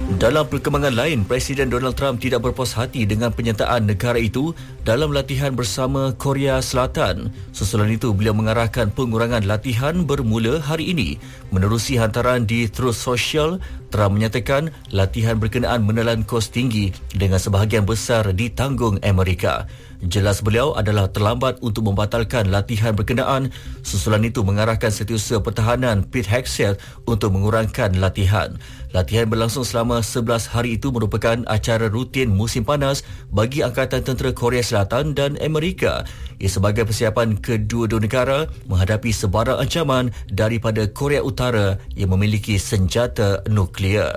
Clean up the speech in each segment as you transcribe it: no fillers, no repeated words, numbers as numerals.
Dalam perkembangan lain, Presiden Donald Trump tidak berpuas hati dengan penyertaan negara itu dalam latihan bersama Korea Selatan. Susulan itu, beliau mengarahkan pengurangan latihan bermula hari ini. Menerusi hantaran di Truth Social, Trump menyatakan latihan berkenaan menelan kos tinggi dengan sebahagian besar ditanggung Amerika. Jelas beliau adalah terlambat untuk membatalkan latihan berkenaan. Susulan itu mengarahkan Setiausaha Pertahanan Pete Hegseth untuk mengurangkan latihan. Latihan berlangsung selama 11 hari itu merupakan acara rutin musim panas bagi Angkatan Tentera Korea Selatan dan Amerika. Ia sebagai persiapan kedua-dua negara menghadapi sebarang ancaman daripada Korea Utara yang memiliki senjata nuklear.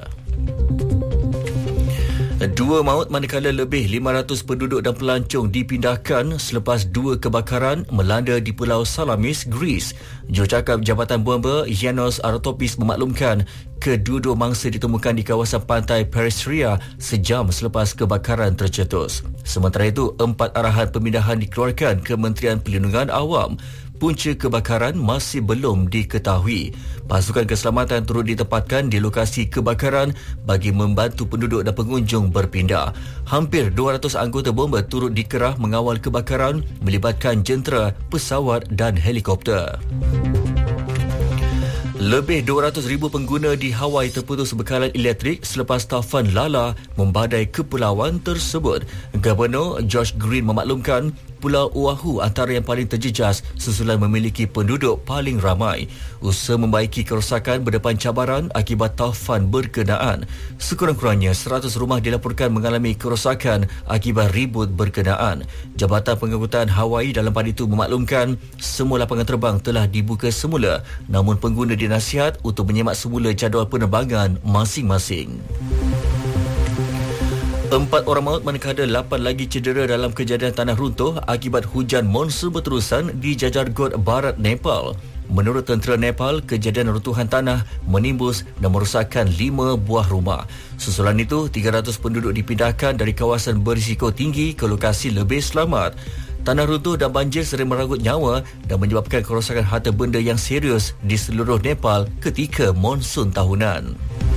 Dua maut manakala lebih 500 penduduk dan pelancong dipindahkan selepas dua kebakaran melanda di Pulau Salamis, Greece. Jurucakap Jabatan Bomba Yanos Aratopis memaklumkan kedua-dua mangsa ditemukan di kawasan pantai Peristria sejam selepas kebakaran tercetus. Sementara itu, 4 arahan pemindahan dikeluarkan Kementerian Perlindungan Awam. Punca kebakaran masih belum diketahui. Pasukan keselamatan turut ditempatkan di lokasi kebakaran bagi membantu penduduk dan pengunjung berpindah. Hampir 200 anggota bomba turut dikerah mengawal kebakaran melibatkan jentera, pesawat dan helikopter. Lebih 200,000 pengguna di Hawaii terputus bekalan elektrik selepas taufan Lala membadai kepulauan tersebut. Gubernur Josh Green memaklumkan Pulau Oahu antara yang paling terjejas susulan memiliki penduduk paling ramai. Usaha membaiki kerosakan berdepan cabaran akibat taufan berkenaan. Sekurang-kurangnya 100 rumah dilaporkan mengalami kerosakan akibat ribut berkenaan. Jabatan Pengangkutan Hawaii dalam pada itu memaklumkan semua lapangan terbang telah dibuka semula, namun pengguna dinasihat untuk menyemak semula jadual penerbangan masing-masing. 4 orang maut manakala 8 lagi cedera dalam kejadian tanah runtuh akibat hujan monsun berterusan di Jajargot Barat, Nepal. Menurut tentera Nepal, kejadian runtuhan tanah menimbus dan merosakkan 5 buah rumah. Susulan itu, 300 penduduk dipindahkan dari kawasan berisiko tinggi ke lokasi lebih selamat. Tanah runtuh dan banjir sering merenggut nyawa dan menyebabkan kerosakan harta benda yang serius di seluruh Nepal ketika monsun tahunan.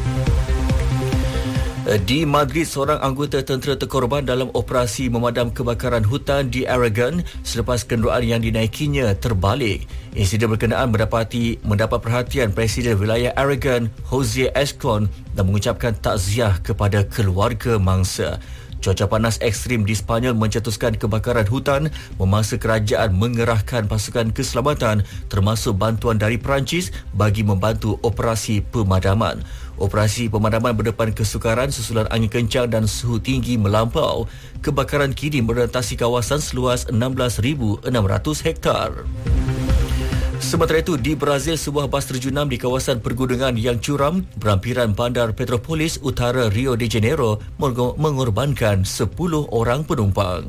Di Madrid, seorang anggota tentera terkorban dalam operasi memadam kebakaran hutan di Aragon selepas kenderaan yang dinaikinya terbalik. Insiden berkenaan mendapat perhatian Presiden Wilayah Aragon, Jose Escon, dan mengucapkan takziah kepada keluarga mangsa. Cuaca panas ekstrim di Sepanyol mencetuskan kebakaran hutan, memaksa kerajaan mengerahkan pasukan keselamatan termasuk bantuan dari Perancis bagi membantu operasi pemadaman. Operasi pemadaman berdepan kesukaran susulan angin kencang dan suhu tinggi melampau. Kebakaran kini merentasi kawasan seluas 16,600 hektar. Sementara itu, di Brazil, sebuah bas terjunam di kawasan pergunungan yang curam berhampiran bandar Petropolis utara Rio de Janeiro mengorbankan 10 orang penumpang.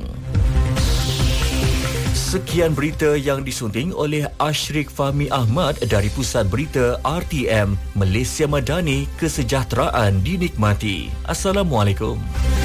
Sekian berita yang disunting oleh Ashrik Fahmi Ahmad dari Pusat Berita RTM Malaysia Madani. Kesejahteraan dinikmati. Assalamualaikum.